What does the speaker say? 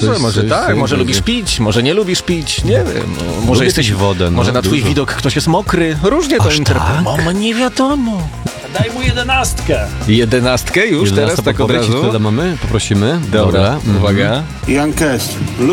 może tak, może lubisz pić, może nie lubisz pić, nie wiem. Może jesteś wodę. Może na twój widok ktoś jest mokry. Różnie to interpretuje. Tak? Nie wiadomo. Daj mu 11. 11 już teraz tak od razu? Mamy? Poprosimy. Dobra, uwaga. Young Cash.